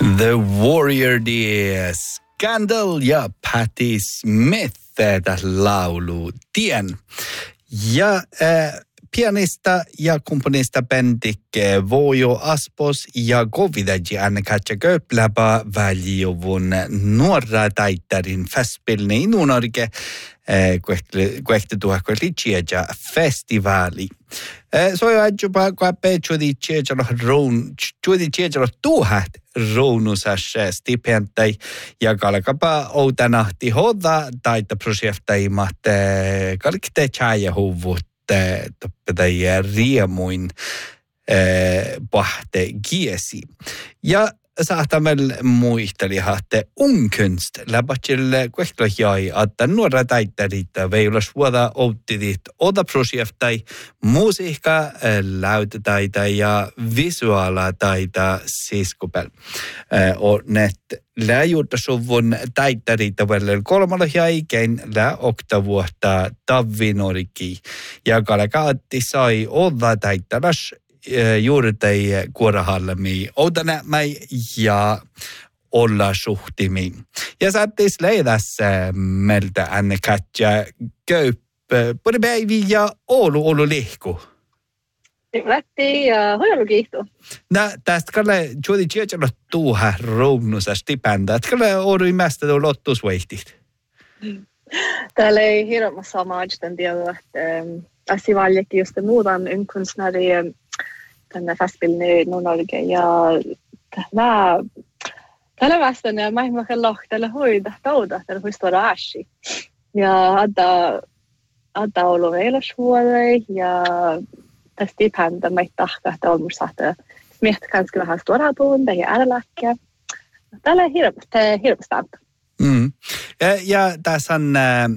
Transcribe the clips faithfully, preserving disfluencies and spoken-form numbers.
The Warrior die Scandal ja Patti Smith tässä laulu tien. Ja äh, pianista ja komponista Bendik Vojo Aspos ja Govidaji Anne-Katja Köpläpä väljuvun nuorra taitarin festspelning i Nord-Norge kuehti tuhakuehti Tjeja festivaali. Så jag juba kape chudi Tjejalo roun chudi Tjejalo tuhat rounusas stipendai ja kalkapa outanahti hoda taita projektaimat kalkte chaja huvut toppedai riemuin pahte giesi. Ja saatamel muisteli haatte unkunst läpätsille kuehtlojai, että nuora taittarita veilas vuoda outtidit oda projektai musiikka, lautataita ja visuaalataita siskupel. Och net läjuutasuvun taittarita välillä kolmalla jäikein lä oktavuotta tavinoriki. Ja kalakaatti sai oda taittaras juurtei kuorahallemi outanämäi ja olla suhtimi. Ja saattis leidässä meiltä Anne-Katja Köp, både päivi ja Oulu Oulu lihku. Lähti ja hoilu kiihtuu. No, tästä kalle juuri tjejällä tuuha rounusa stipenda. Että kalle Oulu imästä tuo lottusvehtit. Täällä ei hirveän samaa, tiedä, että asiavaljekin just muutan ymkunstnäri tänne festspelning i Nord-Norge ja tällä tällä vastaan ja mä mä lohtella hoida tauda tällä hoistora ashi ja adda adda ollut eilasvuodei ja tästä panda mä tahka että on musta miehet kanske vähän stora puunda ja ärläkkä tällä hirveästi hirveästi mm ja, ja tässä on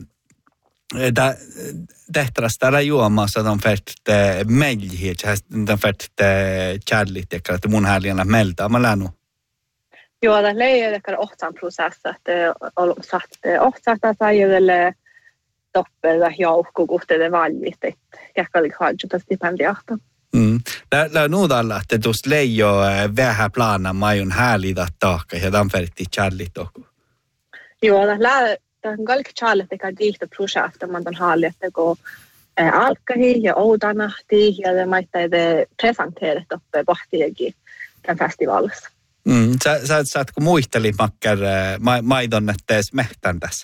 Da tehtävästä täällä juomassa on färt meljiä, on färt kärligt, että mun häljänä melta, mä länu. Joo, det är det kan åttan process att all satt åtta säger toppel joukko kuhtede vallit, että jakali hadjuta stipendiata. Mm. Lä nuudalla, että tuost leijo vähän plana majun häälitä taakka ja tämän färtti kärligt toku. Joo, det lä Det on kaikki charlet eikä diihto projekta man on hallitte go alkahi ja oudanahti ja det maittaa det presenteerat uppe bahtiegi tämän festivalissa. Mm, sä sä sä kun muisteli makkar maidon että mehtän tässä.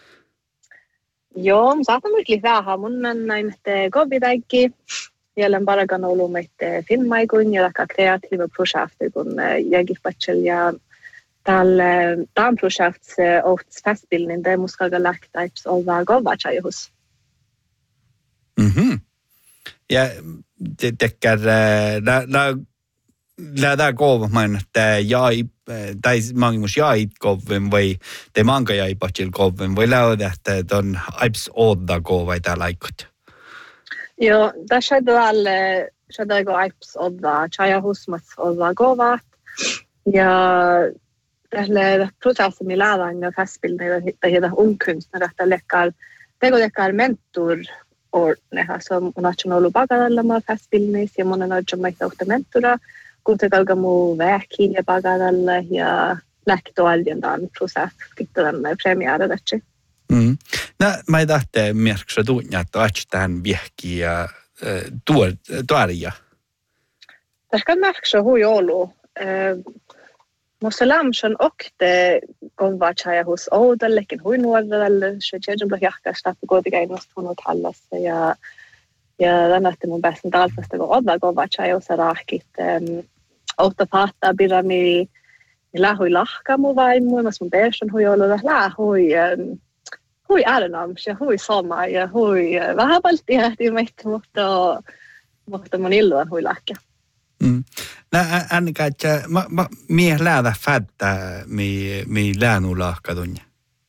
Joo, saatan nyt vähän mun näin että gobidaikki jälleen paragan ollut meitte filmaikun ja läkka kreatiiva projekti kun jägipatchel ja Tällä tämän projektissa ohts festspelning det måste jag lägga typs av gåvachajhus. Mhm. Ja det täcker la la la där gåva man että jag tai mangus jag gåven vai te manga jag patchil gåven vai lauda että on aips odda gåva itä laikut. Jo, tässä är alla så där går aips odda chajhus mas odda gåva. Ja tällä prosessin milläin ja festspelning det heter unkunstner att läckar det går läckar mentor och det har som national bagadalla med festspelning så man har ju med åt mentora kun det går mu väki ja bagadalla ja läkto algen dan process kittan premiära där. Mm. Nä mä tahte merksa tunja että attan viehki ja tuor tuaria. Tässä kan merksa hui olu Muslimsen åkte gångvärtshäja hos Odell, lekin huinuodella, så tjejen blev jahkasta på gådiga innostunut hallas ja ja tänne mun pääsin talfasta kun odda gångvärtshäja hos rahkit åtta patta birami lähui lahka mu vaimu, mas mun pääsin hui ollut lähui hui ärnam, ja hui sama ja hui vähän palti hähti meitä, mutta mutta mun illuan hui lahka. Mm. Nä Anne-Katja, ma ma mie läädä fättä mi mi läänulahkadunja.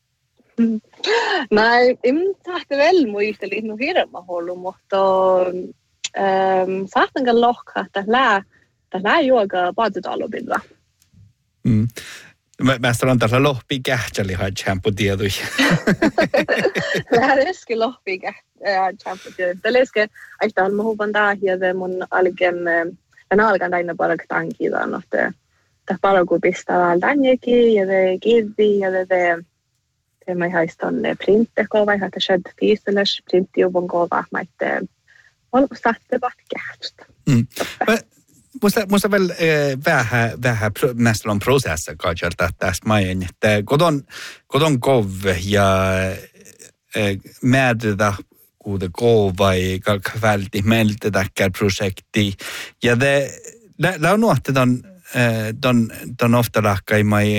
Nej, im tahte väl muisteli no hirma hollu, mutta ehm sahtan kan lohka että lää lää joga badudalobilla. Mm. Mä mä sanon tässä lohpi kähtsäli hajampu tiedui. Lää eski lohpi kähtsämpu tiedui. Täleske aittaan muhuvan daahia mun algen en alkan aina bara tankidan att ta paragu pistää tännekin ja de kirvi ja de de det man har stått printer kova har det skett fysiskt printjobb kova med ett on satte batkärst. Mm. Musta musta väl vähän vähän näistä on prosessa kajalta tästä main että kodon kodon kov ja määritä kuude kovai kalkvalti meiltä täkkär projekti ja det la on att den den den ofta läkkai mai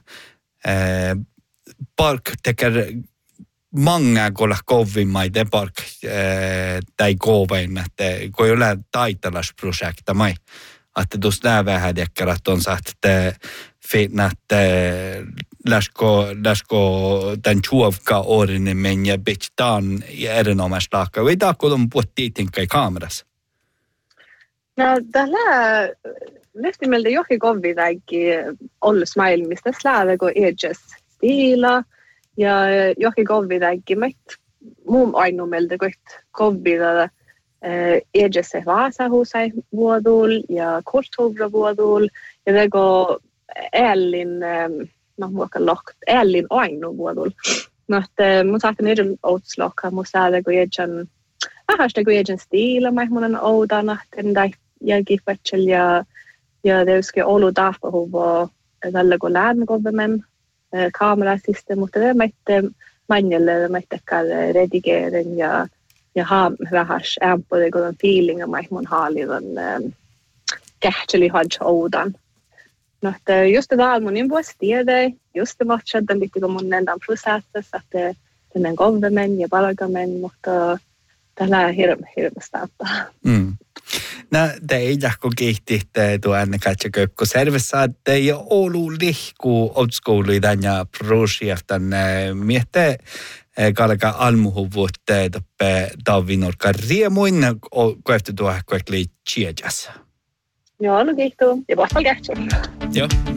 park teker många kolla kovimai de park tai kovain että kun ei ole taitalas projekta mai att då snä vähän dekkar att on sagt että fitnat läsko läsko den chuovka orinen men ja bitan ja erinomaisesti laakka vi ta kun puhuttiin kai kamerassa. No tällä lehtimelde johki kovvidäki olla smilmista släädä kun edges stila ja johki kovvidäki met muun ainumelta kun kovvida edges se vasa husai vuodul ja korthovra vuodul ja det går älin no muokka lokt älin ainu vuodul mutta mun saattaa niiden outslokka mun saada kun edgen ahasta kun edgen stila mai mun on oudana den ja gifachel ja ja det ska olu därför hur tällä kun lärn government kamerasystem mutta det med manuella med det redigering ja ja ha rahas ampo det går en feeling av mig mun hallivan kähteli hodge oudan mutta just det där mun investera just det matcha den lite om mun den processen så att den government ja parlament mutta tällä hirm hirm starta mm. No, det ei jahko kehti tuo ennen kaikkea kökko servessä, että ei ollut lihku otskuului tänne projektan miettä kalka almuhuvuutte toppe tavinurka riemuin koeftu tuo koekli chiedjas. Joo, no kiitos. Ja vasta kähtsä. Joo.